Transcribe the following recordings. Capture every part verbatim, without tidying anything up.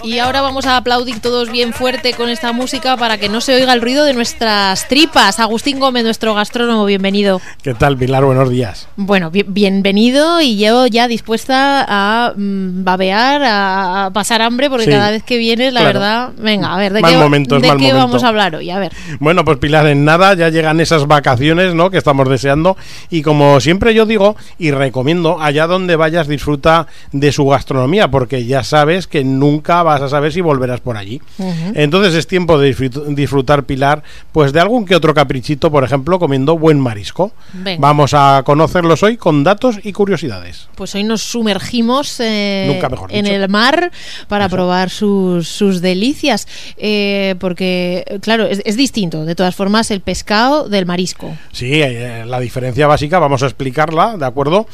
Y ahora vamos a aplaudir todos bien fuerte con esta música para que no se oiga el ruido de nuestras tripas. Agustín Gómez, nuestro gastrónomo, bienvenido. ¿Qué tal, Pilar? Buenos días. Bueno, bi- bienvenido y yo ya dispuesta a mm, babear, a, a pasar hambre, porque Sí, cada vez que vienes, la claro. verdad... Venga, a ver, ¿de Mal qué, momento, es de mal qué momento. vamos a hablar hoy? A ver. Bueno, pues Pilar, en nada ya llegan esas vacaciones, ¿no?, que estamos deseando, y como siempre yo digo y recomiendo, allá donde vayas disfruta de su gastronomía, porque ya sabes que nunca vas a saber si volverás por allí. Uh-huh. Entonces es tiempo de disfrutar, Pilar, pues de algún que otro caprichito, por ejemplo, comiendo buen marisco. Venga. Vamos a conocerlos hoy con datos y curiosidades. Pues hoy nos sumergimos eh, Nunca mejor dicho. en el mar para Eso. probar sus, sus delicias, eh, porque, claro, es, es distinto, de todas formas, el pescado del marisco. Sí, eh, la diferencia básica, vamos a explicarla, ¿de acuerdo?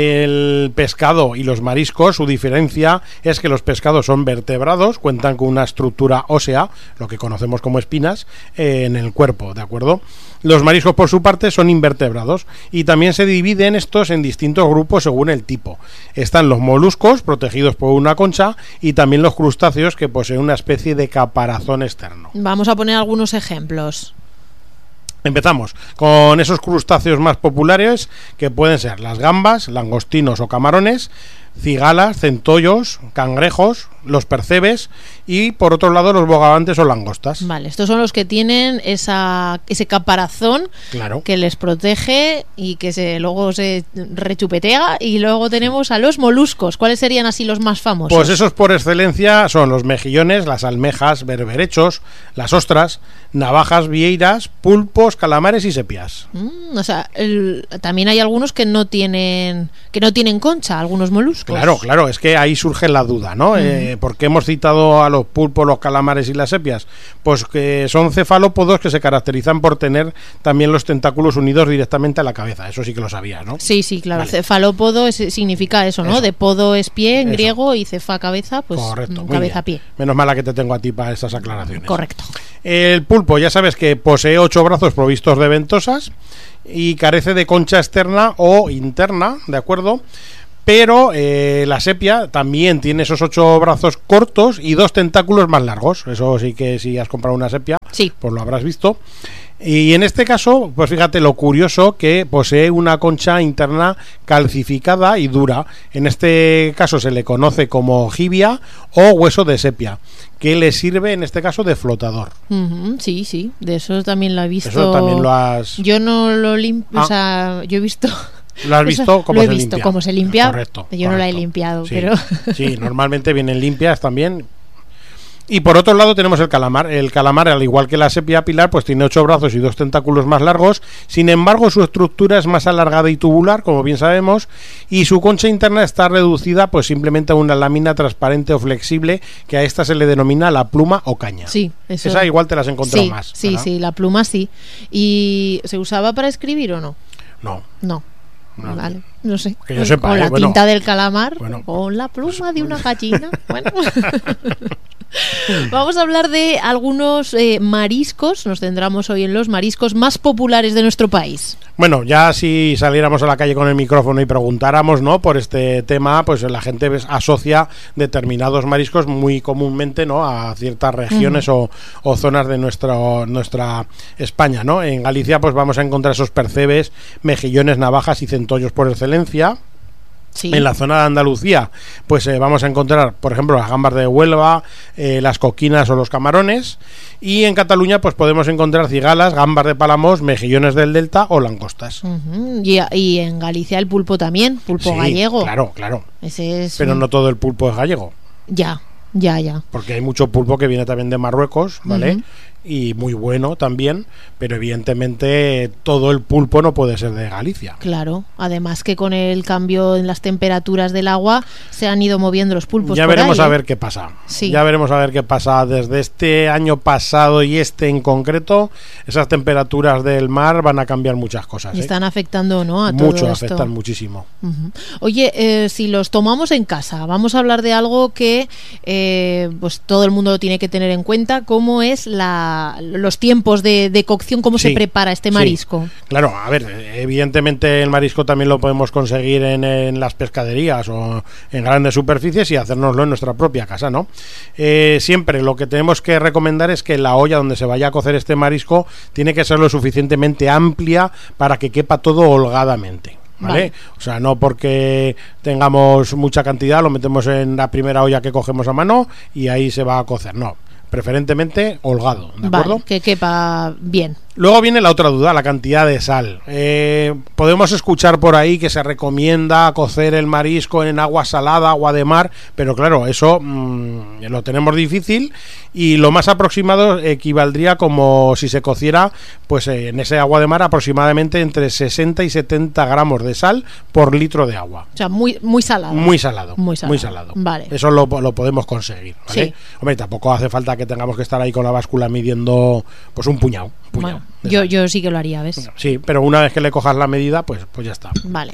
El pescado y los mariscos, su diferencia es que los pescados son vertebrados, cuentan con una estructura ósea, lo que conocemos como espinas, eh, en el cuerpo, ¿de acuerdo? Los mariscos, por su parte, son invertebrados y también se dividen estos en distintos grupos según el tipo. Están los moluscos, protegidos por una concha, y también los crustáceos, que poseen una especie de caparazón externo. Vamos a poner algunos ejemplos. Empezamos con esos crustáceos más populares, que pueden ser las gambas, langostinos o camarones, cigalas, centollos, cangrejos, los percebes y, por otro lado, los bogavantes o langostas. Vale, estos son los que tienen esa, ese caparazón, claro, que les protege y que se luego se rechupetea. Y luego tenemos a los moluscos. ¿Cuáles serían así los más famosos? Pues esos por excelencia son los mejillones, las almejas, berberechos, las ostras, navajas, vieiras, pulpos, calamares y sepias. Mm, o sea, el, también hay algunos que no tienen que no tienen concha, algunos moluscos. Claro, claro, es que ahí surge la duda, ¿no? Mm. Eh, ¿Por qué hemos citado a los pulpos, los calamares y las sepias? Pues que son cefalópodos que se caracterizan por tener también los tentáculos unidos directamente a la cabeza. Eso sí que lo sabías, ¿no? Sí, sí, claro. Vale. Cefalópodo es, significa eso, ¿no? Eso. De podo es pie en eso. Griego, y cefa cabeza, pues correcto, cabeza pie. Menos mala que te tengo a ti para estas aclaraciones. Correcto. El pulpo, ya sabes que posee ocho brazos provistos de ventosas y carece de concha externa o interna, ¿de acuerdo? Pero eh, la sepia también tiene esos ocho brazos cortos y dos tentáculos más largos. Eso sí que si has comprado una sepia, sí, pues lo habrás visto. Y en este caso, pues fíjate lo curioso, que posee una concha interna calcificada y dura. En este caso se le conoce como jibia o hueso de sepia, que le sirve en este caso de flotador. Uh-huh, sí, sí, de eso también lo he visto. Eso también lo has... Yo no lo limpio, ah. o sea, yo he visto... ¿Lo has visto cómo lo he se visto limpia? cómo se limpia. Correcto. Yo correcto. no la he limpiado, sí, pero... sí, normalmente vienen limpias también. Y por otro lado tenemos el calamar. El calamar, al igual que la sepia, Pilar, pues tiene ocho brazos y dos tentáculos más largos. Sin embargo, su estructura es más alargada y tubular, como bien sabemos, y su concha interna está reducida pues simplemente a una lámina transparente o flexible, que a esta se le denomina la pluma o caña. Sí, eso. Esa igual te las encontrado sí, más. Sí, ¿verdad? sí, la pluma sí. ¿Y se usaba para escribir o no? No. No. No, vale, no sé. Que yo sepa, con eh, la bueno, tinta del calamar, bueno, con la pluma pues, de una gallina. Bueno. Vamos a hablar de algunos eh, mariscos. Nos centramos hoy en los mariscos más populares de nuestro país. Bueno, ya si saliéramos a la calle con el micrófono y preguntáramos, ¿no?, por este tema, pues la gente asocia determinados mariscos muy comúnmente, ¿no?, a ciertas regiones uh-huh. o, o zonas de nuestro, nuestra España, ¿no? En Galicia pues vamos a encontrar esos percebes, mejillones, navajas y centollos por excelencia. Sí. En la zona de Andalucía pues eh, vamos a encontrar, por ejemplo, las gambas de Huelva, eh, las coquinas o los camarones. Y en Cataluña pues podemos encontrar cigalas, gambas de Palamos, mejillones del Delta o langostas. Uh-huh. y, y en Galicia el pulpo también, pulpo sí, gallego. Claro, claro. Ese es Pero un... no todo el pulpo es gallego. Ya, ya, ya. Porque hay mucho pulpo que viene también de Marruecos, ¿vale? Uh-huh. Y muy bueno también, pero evidentemente todo el pulpo no puede ser de Galicia. Claro, además que con el cambio en las temperaturas del agua se han ido moviendo los pulpos. Ya por veremos ahí, a ¿eh? ver qué pasa. Sí. Ya veremos a ver qué pasa desde este año pasado y este en concreto. Esas temperaturas del mar van a cambiar muchas cosas. Y ¿eh? están afectando, ¿no? A Mucho, todo esto. afectan muchísimo. Uh-huh. Oye, eh, si los tomamos en casa, vamos a hablar de algo que eh, eh, pues todo el mundo lo tiene que tener en cuenta, cómo es la los tiempos de, de cocción, cómo sí, se prepara este marisco. Sí. Claro, a ver, evidentemente el marisco también lo podemos conseguir en, en las pescaderías o en grandes superficies y hacérnoslo en nuestra propia casa, ¿no? Eh, siempre lo que tenemos que recomendar es que la olla donde se vaya a cocer este marisco tiene que ser lo suficientemente amplia para que quepa todo holgadamente. ¿Vale? Vale. O sea, no porque tengamos mucha cantidad lo metemos en la primera olla que cogemos a mano y ahí se va a cocer, no, preferentemente holgado, ¿de acuerdo? Vale, que quepa bien. Luego viene la otra duda, la cantidad de sal. Eh, podemos escuchar por ahí que se recomienda cocer el marisco en agua salada, agua de mar, pero claro, eso mmm, lo tenemos difícil y lo más aproximado equivaldría como si se cociera pues eh, en ese agua de mar aproximadamente entre sesenta y setenta gramos de sal por litro de agua. O sea, muy, muy salado. Muy salado. Muy salado. Muy salado. Vale. Eso lo, lo podemos conseguir, ¿vale? Sí. Hombre, tampoco hace falta que tengamos que estar ahí con la báscula midiendo pues un puñado. un puñado bueno, yo, yo sí que lo haría, ¿ves? Sí, pero una vez que le cojas la medida, pues, pues ya está. Vale.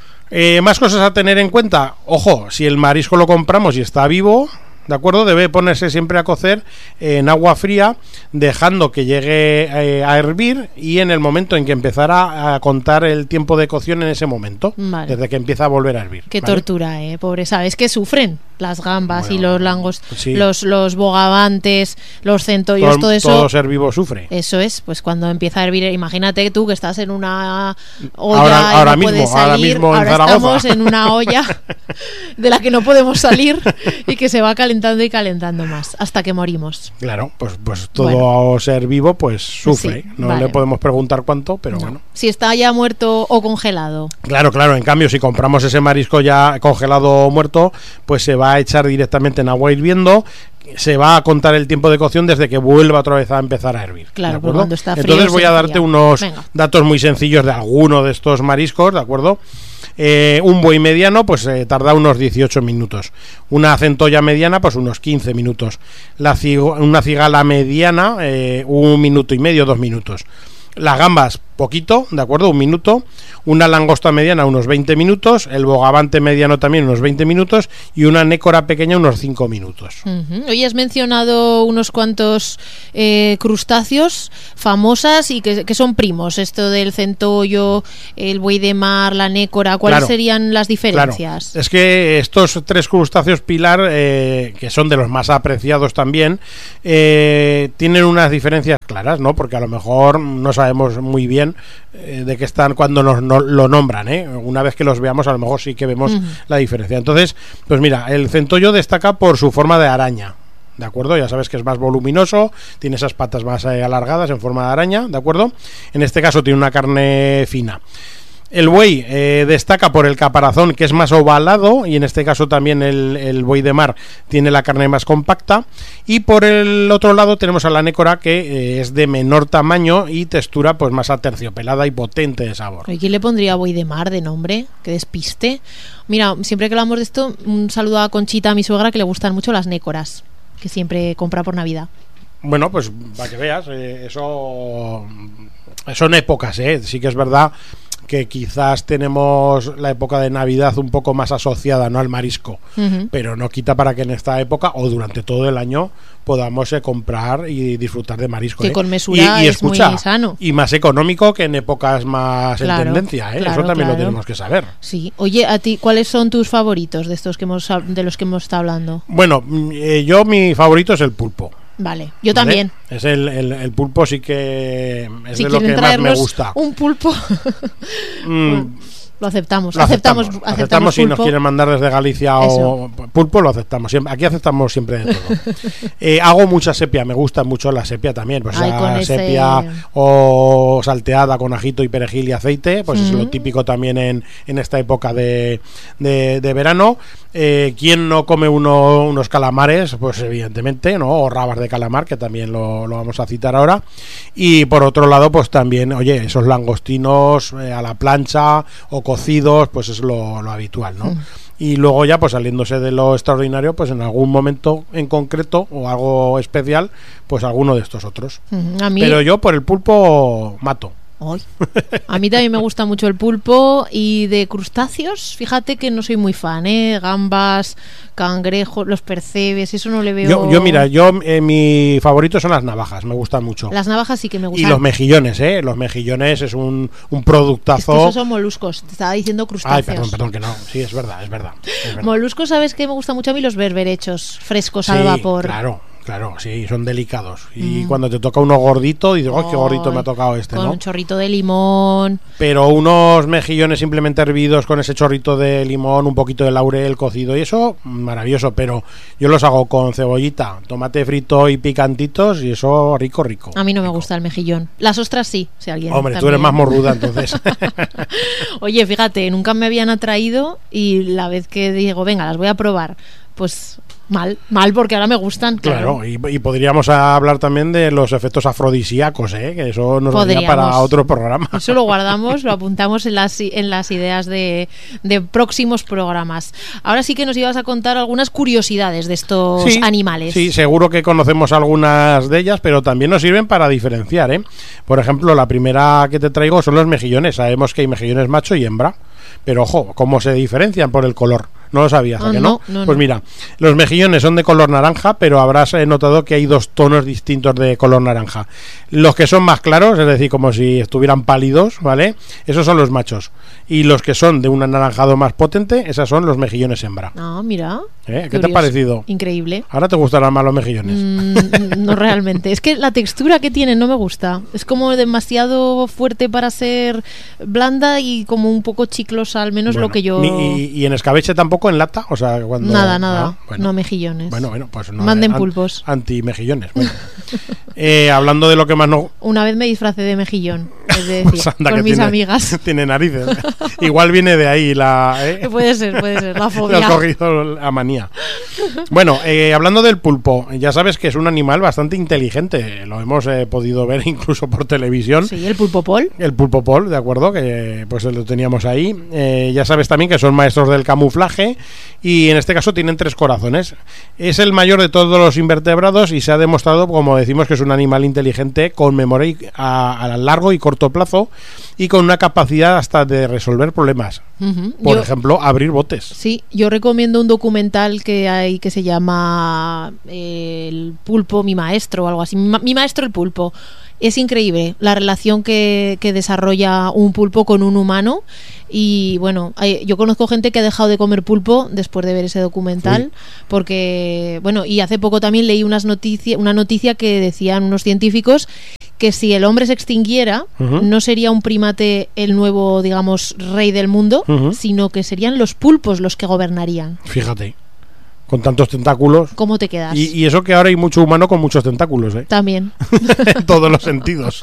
Eh, más cosas a tener en cuenta. Ojo, si el marisco lo compramos y está vivo, ¿de acuerdo? Debe ponerse siempre a cocer en agua fría, dejando que llegue eh, a hervir y en el momento en que empezara a contar el tiempo de cocción en ese momento, vale, desde que empieza a volver a hervir. Qué ¿vale? Tortura, eh, pobre, sabes que sufren las gambas bueno, y los langos, sí, los los bogavantes, los centollos, todo, todo eso. Todo ser vivo sufre. Eso es, pues cuando empieza a hervir, imagínate tú que estás en una olla ahora, y ahora no mismo, puedes salir. Ahora mismo en ahora Zaragoza. Estamos en una olla de la que no podemos salir y que se va calentando y calentando más hasta que morimos. Claro, pues pues todo bueno, ser vivo pues sufre. Sí, no vale, le podemos preguntar cuánto, pero no, bueno. Si está ya muerto o congelado. Claro, claro. En cambio, si compramos ese marisco ya congelado o muerto, pues se va a echar directamente en agua hirviendo. Se va a contar el tiempo de cocción desde que vuelva otra vez a empezar a hervir. Claro, pues cuando está frío. Entonces voy a darte fría. unos Venga. datos muy sencillos de alguno de estos mariscos, ¿de acuerdo? Eh, un buey mediano pues eh, tarda unos dieciocho minutos, una centolla mediana pues unos quince minutos, la cig- una cigala mediana eh, un minuto y medio, dos minutos, las gambas poquito, ¿de acuerdo? Un minuto, una langosta mediana unos veinte minutos, el bogavante mediano también unos veinte minutos y una nécora pequeña unos cinco minutos. Uh-huh. Hoy has mencionado unos cuantos eh, crustáceos famosas y que, que son primos, esto del centollo, el buey de mar, la nécora, ¿cuáles claro, serían las diferencias? Claro. Es que estos tres crustáceos pilar, eh, que son de los más apreciados también, eh, tienen unas diferencias claras, ¿no? Porque a lo mejor no sabemos muy bien eh, de qué están cuando nos no, lo nombran, ¿eh? Una vez que los veamos a lo mejor sí que vemos uh-huh. la diferencia. Entonces, pues mira, el centollo destaca por su forma de araña, ¿de acuerdo? Ya sabes que es más voluminoso, tiene esas patas más eh, alargadas en forma de araña, ¿de acuerdo? En este caso tiene una carne fina. El buey eh, destaca por el caparazón, que es más ovalado, y en este caso también el, el buey de mar tiene la carne más compacta, y por el otro lado tenemos a la nécora, que eh, es de menor tamaño y textura pues más aterciopelada y potente de sabor. ¿Y quién le pondría buey de mar de nombre? ¡Qué despiste! Mira, siempre que hablamos de esto, un saludo a Conchita, a mi suegra, que le gustan mucho las nécoras, que siempre compra por Navidad. Bueno, pues para que veas, eh, eso son épocas, ¿eh? Sí que es verdad que quizás tenemos la época de Navidad un poco más asociada, ¿no?, al marisco, uh-huh. pero no quita para que en esta época o durante todo el año podamos eh, comprar y disfrutar de marisco. Que ¿eh? con mesura y, y es escucha, muy sano. Y más económico que en épocas más claro, en tendencia, ¿eh? claro, Eso también claro. lo tenemos que saber. Sí. Oye, a ti, ¿cuáles son tus favoritos de estos que hemos de los que hemos estado hablando? Bueno, eh, yo mi favorito es el pulpo. Vale, yo ¿Vale? también. Es el, el, el pulpo sí que es si de lo que más me gusta. Un pulpo. mm, lo aceptamos. Lo aceptamos, aceptamos, aceptamos, aceptamos si nos quieren mandar desde Galicia Eso. o pulpo, lo aceptamos. Aquí aceptamos siempre de todo. eh, hago mucha sepia, me gusta mucho la sepia también. Pues Ay, la ese... sepia o salteada con ajito y perejil y aceite, pues mm. es lo Mm. típico también en, en esta época de, de, de verano. Eh, ¿Quién no come uno, unos calamares? Pues evidentemente, ¿no? O rabas de calamar, que también lo, lo vamos a citar ahora. Y por otro lado, pues también, oye, esos langostinos eh, a la plancha o cocidos, pues es lo, lo habitual, ¿no? Mm. Y luego ya, pues saliéndose de lo extraordinario, pues en algún momento en concreto o algo especial, pues alguno de estos otros. Mm, a mí... Pero yo por el pulpo mato. Ay. A mí también me gusta mucho el pulpo. Y de crustáceos, fíjate que no soy muy fan, ¿eh? Gambas, cangrejos, los percebes, eso no le veo. Yo, yo mira, yo eh, mi favorito son las navajas, me gustan mucho. Las navajas sí que me gustan. Y los mejillones, ¿eh? Los mejillones es un, un productazo. Es que esos son moluscos, te estaba diciendo crustáceos. Ay, perdón, perdón, que no. Sí, es verdad, es verdad. Es verdad. Moluscos, ¿sabes qué me gusta mucho a mí? Los berberechos, frescos sí, al vapor. Claro. Claro, sí, son delicados. Y mm. cuando te toca uno gordito, dices, ¡oh, qué gordito me ha tocado este! Con ¿no? un chorrito de limón. Pero unos mejillones simplemente hervidos con ese chorrito de limón, un poquito de laurel cocido y eso, maravilloso. Pero yo los hago con cebollita, tomate frito y picantitos y eso rico, rico. A mí no rico. me gusta el mejillón. Las ostras sí, si alguien. Hombre, también. Tú eres más morruda entonces. Oye, fíjate, nunca me habían atraído y la vez que digo, venga, las voy a probar, pues... Mal, mal porque ahora me gustan. Claro, claro y, y podríamos hablar también de los efectos afrodisíacos, ¿eh? Que eso nos daría para otro programa. Eso lo guardamos, lo apuntamos en las, en las ideas de, de próximos programas. Ahora sí que nos ibas a contar algunas curiosidades de estos sí, animales. Sí, seguro que conocemos algunas de ellas, pero también nos sirven para diferenciar, ¿eh? Por ejemplo, la primera que te traigo son los mejillones. Sabemos que hay mejillones macho y hembra, pero ojo, ¿cómo se diferencian? Por el color. ¿No lo sabías? ¿A ah, que no? no? no pues no. mira, los mejillones son de color naranja, pero habrás notado que hay dos tonos distintos de color naranja. Los que son más claros, es decir, como si estuvieran pálidos, ¿vale? Esos son los machos. Y los que son de un anaranjado más potente, esas son los mejillones hembra. Ah, mira. ¿Eh? ¿Qué te ha parecido? Increíble. ¿Ahora te gustarán más los mejillones? Mm, no realmente. Es que la textura que tienen no me gusta. Es como demasiado fuerte para ser blanda y como un poco chiclosa, al menos bueno, lo que yo... Ni, y, y en escabeche tampoco, en lata, o sea, cuando... Nada, nada. Ah, bueno. No mejillones. Bueno, bueno, pues no. Manden eh, pulpos. Anti-mejillones. Bueno. eh, hablando de lo que más no... Una vez me disfracé de mejillón, es decir, pues anda, con mis tiene, amigas. Tiene narices. Igual viene de ahí la... ¿eh? Puede ser, puede ser, la fobia. Le ha cogido la manía. Bueno, eh, hablando del pulpo, ya sabes que es un animal bastante inteligente. Lo hemos eh, podido ver incluso por televisión. Sí, el pulpo pol. El pulpo pol, de acuerdo, que pues lo teníamos ahí. Eh, ya sabes también que son maestros del camuflaje y en este caso tienen tres corazones. Es el mayor de todos los invertebrados y se ha demostrado, como decimos, que es un animal inteligente con memoria a, a largo y corto plazo y con una capacidad hasta de resolver problemas. Uh-huh. Por yo, ejemplo, abrir botes. Sí, yo recomiendo un documental que hay que se llama eh, El pulpo, mi maestro o algo así. Mi, ma- mi maestro el pulpo. Es increíble la relación que, que desarrolla un pulpo con un humano y bueno, hay, yo conozco gente que ha dejado de comer pulpo después de ver ese documental. Uy. Porque, bueno, y hace poco también leí unas noticia, una noticia que decían unos científicos que si el hombre se extinguiera, uh-huh. no sería un primate el nuevo, digamos, rey del mundo, uh-huh. sino que serían los pulpos los que gobernarían. Fíjate. Con tantos tentáculos. ¿Cómo te quedas? Y, y eso que ahora hay mucho humano con muchos tentáculos, ¿eh? También. En todos los sentidos.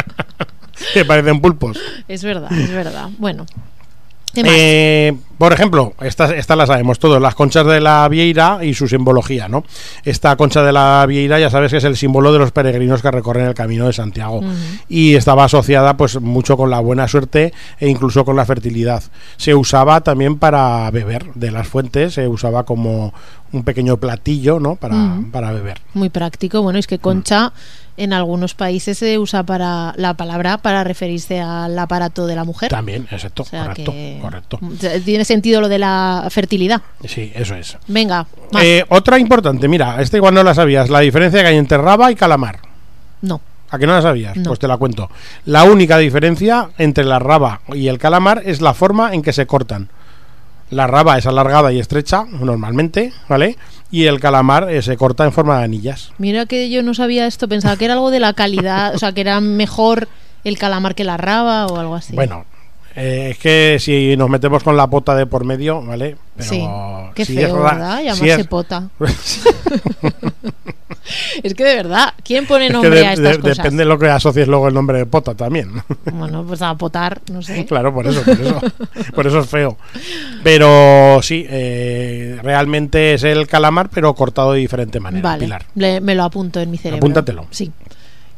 Que parecen pulpos. Es verdad, es verdad. Bueno. Eh, por ejemplo, estas esta la sabemos todos, las conchas de la vieira y su simbología, ¿no? Esta concha de la vieira ya sabes que es el símbolo de los peregrinos que recorren el Camino de Santiago. Uh-huh. Y estaba asociada pues mucho con la buena suerte e incluso con la fertilidad. Se usaba también para beber de las fuentes, se usaba como un pequeño platillo, ¿no? Para, uh-huh. para beber. Muy práctico. Bueno, es que concha uh-huh. en algunos países se usa para la palabra para referirse al aparato de la mujer. También, exacto, o sea correcto, que correcto. Tiene sentido lo de la fertilidad. Sí, eso es. Venga, más. Eh, otra importante, mira, esta igual no la sabías, la diferencia que hay entre raba y calamar. No. ¿A que no la sabías? No. Pues te la cuento. La única diferencia entre la raba y el calamar es la forma en que se cortan. La raba es alargada y estrecha, normalmente, ¿vale? Y el calamar eh, se corta en forma de anillas. Mira que yo no sabía esto, pensaba que era algo de la calidad, o sea, que era mejor el calamar que la raba o algo así. Bueno, eh, es que si nos metemos con la pota de por medio, ¿vale? Pero sí, qué si feo, es ra- ¿verdad? Llamarse si es... pota. Es que de verdad, ¿quién pone es nombre de, a estas de, cosas? Depende de lo que asocies luego el nombre de pota también. Bueno, pues a potar, no sé. Claro, por eso, por eso, por eso es feo. Pero sí, eh, realmente es el calamar, pero cortado de diferente manera. Vale, Pilar. Le, me lo apunto en mi cerebro. Apúntatelo. Sí.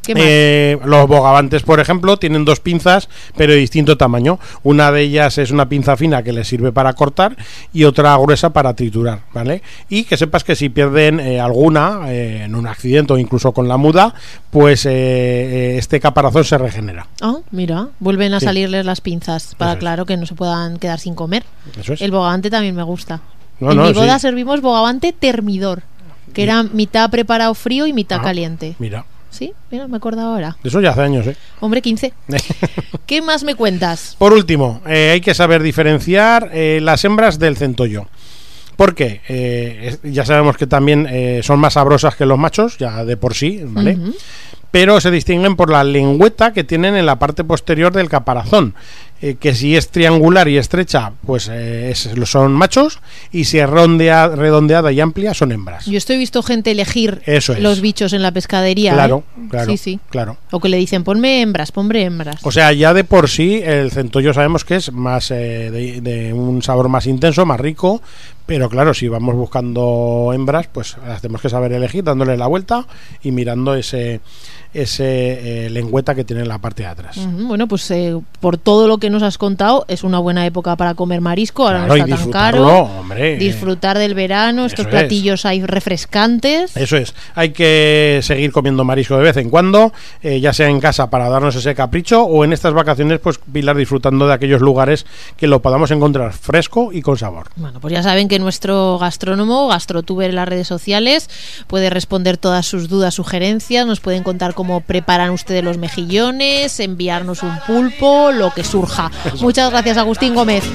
¿Qué más? Eh, los bogavantes, por ejemplo, tienen dos pinzas, pero de distinto tamaño. Una de ellas es una pinza fina que les sirve para cortar y otra gruesa para triturar, ¿vale? Y que sepas que si pierden eh, alguna eh, en un accidente o incluso con la muda, pues eh, este caparazón se regenera. Ah, mira, vuelven a Sí. salirles las pinzas para, Eso es. claro, que no se puedan quedar sin comer. Eso es. El bogavante también me gusta. No, en no, mi boda sí. servimos bogavante termidor, que era mitad preparado frío y mitad Ah, caliente. Mira, Sí, mira, me acuerdo ahora. de eso ya hace años, ¿eh? Hombre, quince. ¿Qué más me cuentas? Por último, eh, hay que saber diferenciar eh, las hembras del centollo. Porque eh, es- ya sabemos que también eh, son más sabrosas que los machos, ya de por sí, ¿vale? Ujú. Pero se distinguen por la lengüeta que tienen en la parte posterior del caparazón, eh, que si es triangular y estrecha, pues eh, es- son machos, y si es rondea- redondeada y amplia, son hembras. Yo estoy visto gente elegir Eso es. los bichos en la pescadería. Claro, ¿eh? claro, Sí, sí. claro. O que le dicen, ponme hembras, ponme hembras. O sea, ya de por sí el centollo sabemos que es más eh, de, de un sabor más intenso, más rico, pero claro, si vamos buscando hembras, pues las tenemos que saber elegir, dándole la vuelta y mirando ese ese eh, lengüeta que tiene en la parte de atrás. Ujú, Bueno, pues eh, por todo lo que nos has contado, es una buena época para comer marisco, ahora Claro, y no está tan disfrutarlo, caro. hombre. Disfrutar del verano, estos Eso es. platillos hay refrescantes. Eso es, hay que seguir comiendo marisco de vez en cuando, eh, ya sea en casa para darnos ese capricho o en estas vacaciones, pues Pilar, disfrutando de aquellos lugares que lo podamos encontrar fresco y con sabor. Bueno, pues ya saben que nuestro gastrónomo, GastroTuber en las redes sociales, puede responder todas sus dudas, sugerencias, nos pueden contar cómo preparan ustedes los mejillones, enviarnos un pulpo, lo que surja. Muchas gracias, Agustín Gómez.